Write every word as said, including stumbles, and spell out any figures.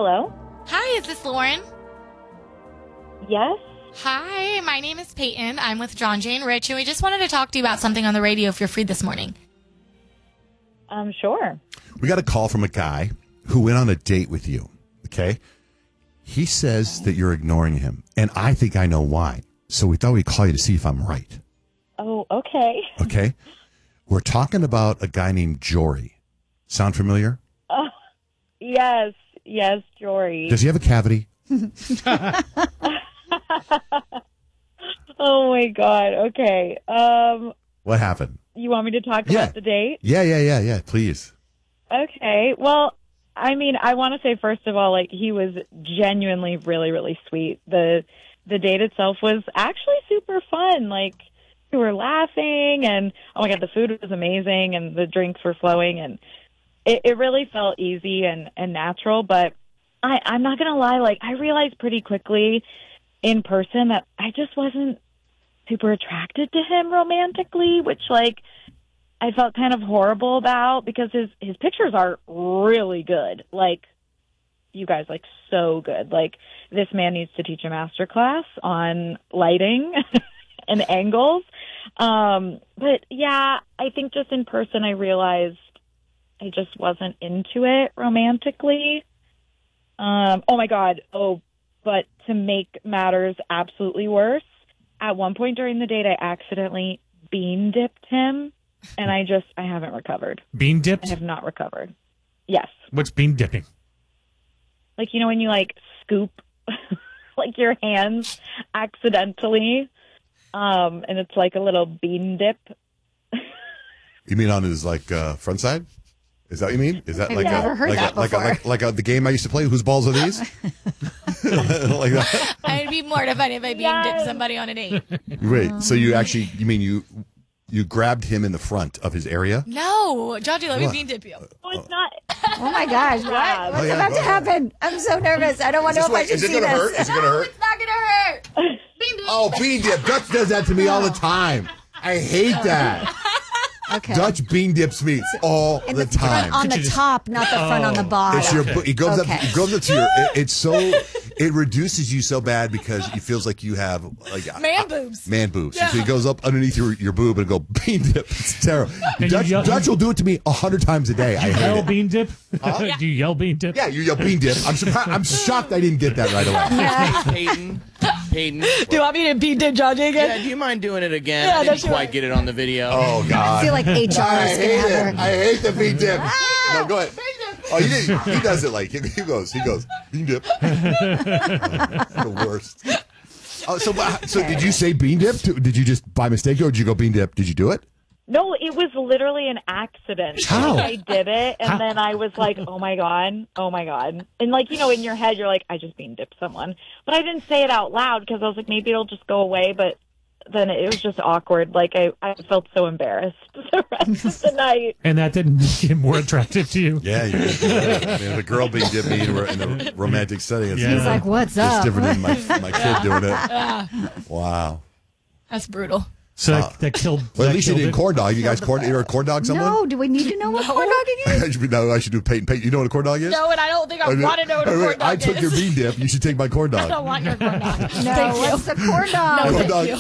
Hello? Hi, is this Lauren? Yes? Hi, my name is Peyton. I'm with John, Jane Rich, and we just wanted to talk to you about something on the radio if you're free this morning. Um, sure. We got a call from a guy who went on a date with you, okay? He says that you're ignoring him, and I think I know why. So we thought we'd call you to see if I'm right. Oh, okay. Okay? We're talking about a guy named Jory. Sound familiar? Uh, yes, yes, Jory. Does he have a cavity? Oh, my God. Okay. Um, What happened? you want me to talk Yeah. about the date? Yeah, yeah, yeah, yeah, please. Okay. Well, I mean, I want to say, first of all, like, he was genuinely really, really sweet. The the date itself was actually super fun. Like, we were laughing, and, oh, my God, the food was amazing, and the drinks were flowing, and it, it really felt easy and, and natural. But I, I'm not going to lie, like, I realized pretty quickly in person that I just wasn't super attracted to him romantically, which, like, I felt kind of horrible about because his, his pictures are really good. Like, you guys, like, so good. Like, this man needs to teach a master class on lighting and angles. Um, but, yeah, I think just in person I realized I just wasn't into it romantically. Um, oh, my God. Oh, but to make matters absolutely worse, at one point during the date, I accidentally bean dipped him. And I just, I haven't recovered. Bean dipped? I have not recovered. Yes. What's bean dipping? Like, you know, when you, like, scoop, like, your hands accidentally, um, and it's like a little bean dip. You mean on his, like, uh, front side? Is that what you mean? Is that I've like never a, heard like, that a, like, a, before. like, like a, the game I used to play? Whose balls are these? Like that? I'd be mortified if I beam Yes. dipped somebody on a date. Wait, so you actually, you mean you you grabbed him in the front of his area? No, Georgie, let me What? beam dip you. Oh, it's not. Oh my gosh, Yeah. what? What's Oh, yeah, about go to ahead. happen? I'm so nervous. I don't want to know if I should is it see gonna this. hurt? Is it gonna hurt? It's not gonna hurt. Beam dip. Oh, bean dip. Dutch does that to me all the time. I hate that. Okay. Dutch bean dips me all And the time. front on the top, not the front on the bottom. It's your. It goes Okay. up. It goes up to your. It, it's so. It reduces you so bad because it feels like you have like Man boobs. man boobs. Yeah. So he goes up underneath your, your boob and go bean dip. It's terrible. And Dutch, you yell- Dutch will do it to me a hundred times a day. I hate Yell it. bean dip? Do you yell bean dip? Yeah, you yell bean dip. I'm surprised. I'm shocked I didn't get that right away. Peyton, Peyton. Do you want me to beam dip Georgie again? Yeah, do you mind doing it again? Yeah, I no, didn't sure. quite get it on the video. Oh God. I feel like H R I is going to hate have it. her. I hate the bean dip. No, go ahead. Oh, you did. He does it like he, he goes. He goes bean dip. Oh, the worst. Oh, so uh, so did you say bean dip? To, did you just by mistake or did you go bean dip? Did you do it? No, it was literally an accident. How? I did it, and How? then I was like, oh, my God, oh, my God. And, like, you know, in your head, you're like, I just bean dipped someone. But I didn't say it out loud because I was like, maybe it'll just go away. But then it was just awkward. Like, I, I felt so embarrassed the rest of the night. And that didn't make him more attractive to you? Yeah, you did. I mean, if a girl bean dip me in a, in a romantic setting, it's, Yeah. He's like, what's it's up? different than my my kid doing it. Wow. That's brutal. So that, that killed. Well, at that least you killed didn't it? corn dog. You guys corn you ever corn dog someone? No, do we need to know what corn dogging is? I should be, no, I should do Peyton. Peyton, you know what a corn dog is? No, and I don't think I mean, want to know what a I mean, corn dog I took is. your bean dip. You should take my corn dog. I don't want your corn dog. No, what's the corn dog? No, Corn thank dog. you.